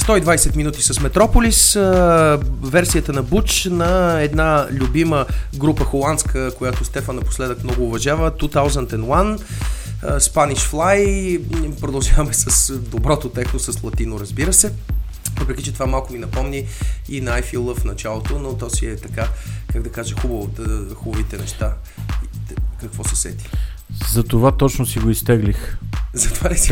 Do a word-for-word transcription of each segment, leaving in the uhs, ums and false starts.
сто и двайсет минути с Метрополис, а, версията на Буч на една любима група холандска, която Стефан напоследък много уважава, две хиляди и едно, Spanish Fly. Продължаваме с доброто техно, с латино, разбира се. Въпреки че това малко ми напомни и на I Feel Love в началото, но то си е така, как да кажа, хубаво, хубавите неща. Какво се сети? За това точно си го изтеглих. Затова ли си?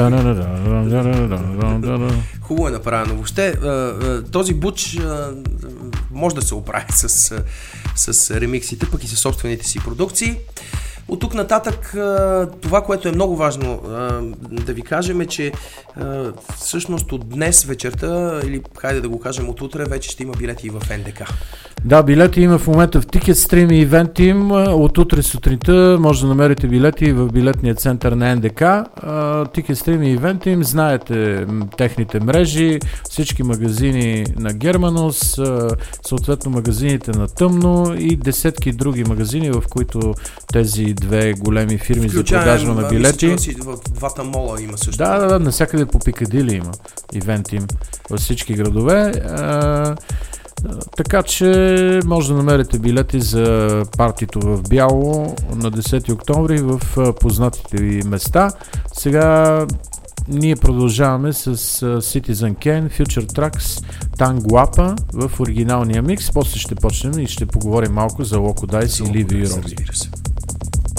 Хубаво е направено. Въобще, този Буч може да се оправи с, с ремиксите, пък и със собствените си продукции. От тук нататък това, което е много важно да ви кажем е, че всъщност от днес вечерта, или хайде да го кажем от утре, вече ще има билети и в Н Д К. Да, билети има в момента в TicketStream и Eventim. От утре сутринта може да намерите билети в билетния център на Н Д К. TicketStream и Eventim, знаете техните мрежи, всички магазини на Германус, съответно магазините на Тъмно и десетки други магазини, в които тези две големи фирми за продажба на билети. Мисля, че в двата мола има също. Да, да, да, навсякъде по Пикадили има Eventim във всички градове. Така че може да намерите билети за партито в бяло на десети октомври в познатите ви места. Сега ние продължаваме с Citizen Kane, Future Tracks, Tanguapa в оригиналния микс. После ще почнем и ще поговорим малко за Loco Dice и Livy Robbie.